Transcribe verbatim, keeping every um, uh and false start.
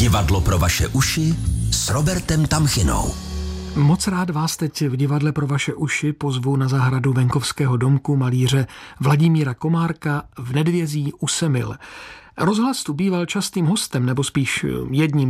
Divadlo pro vaše uši s Robertem Tamchinou. Moc rád vás teď v Divadle pro vaše uši pozvu na zahradu venkovského domku malíře Vladimíra Komárka v Nedvězí u Semil. Rozhlas tu býval častým hostem, nebo spíš jedním